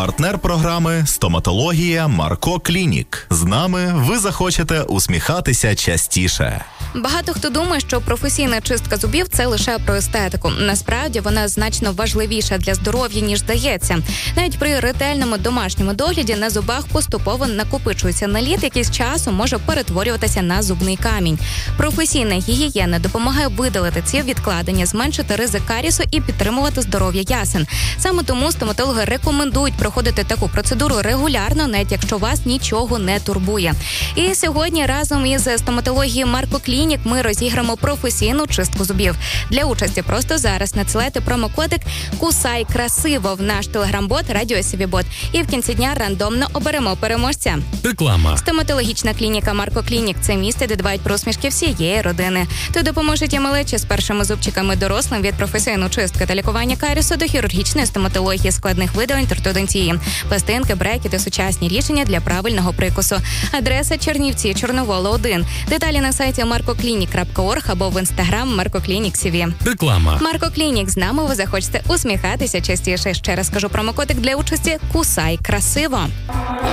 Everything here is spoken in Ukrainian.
Партнер програми «Стоматологія Марко Клінік». З нами ви захочете усміхатися частіше. Багато хто думає, що професійна чистка зубів – це лише про естетику. Насправді, вона значно важливіша для здоров'я, ніж здається. Навіть при ретельному домашньому догляді на зубах поступово накопичується наліт, який з часом може перетворюватися на зубний камінь. Професійна гігієна допомагає видалити ці відкладення, зменшити ризик карісу і підтримувати здоров'я ясен. Саме тому стоматологи рекомендують проходити таку процедуру регулярно, навіть якщо вас нічого не турбує. І сьогодні разом із стоматологією Марко Клінік ми розіграємо професійну чистку зубів. Для участі просто зараз надсилайте промокодик «Кусай красиво» в наш телеграм-бот «Радіо СІВІ-бот». І в кінці дня рандомно оберемо переможця. Реклама. Стоматологічна клініка Марко Клінік – це місце, де дбають про усмішки всієї родини. Тут допоможуть і малечі з першими зубчиками дорослим від професійної чистки та лікування карісу до хірургічної стоматології, складних видалень та ортодонтії, пластинки, брекети, сучасні рішення для правильного прикусу. Адреса Чернівці, Чорновола, 1. Деталі на сайті markoclinic.org або в інстаграм Марко Клінік СІВІ. Реклама. Марко Клінік, з нами ви захочете усміхатися частіше. Ще раз кажу промокодик для участі «Кусай красиво».